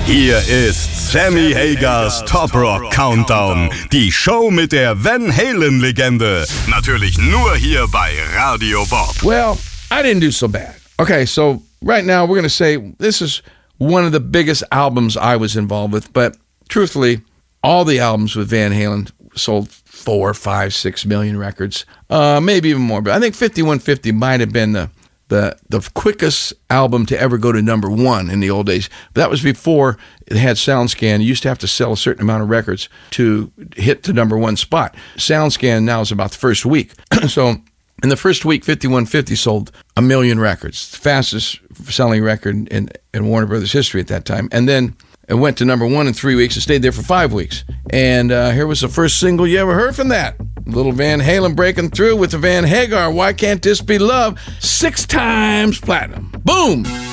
Hier ist Sammy Hagers Top Rock Countdown. Die Show mit der Van Halen-Legende. Natürlich nur hier bei Radio Bob. Well, I didn't do so bad. Okay, so right now we're going to say this is one of the biggest albums I was involved with. But truthfully, all the albums with Van Halen sold 4, 5, 6 million records. Maybe even more. But I think 5150 might have been the quickest album to ever go to number one in the old days. But that was before it had SoundScan. You used to have to sell a certain amount of records to hit the number one spot. SoundScan now is about the first week. So in the first week, 5150 sold 1 million records, the fastest selling record in Warner Brothers history at that time. And then it went to number one in 3 weeks and stayed there for 5 weeks. And here was the first single you ever heard from that. Little Van Halen breaking through with the Van Hagar, Why Can't This Be Love? 6 times platinum. Boom!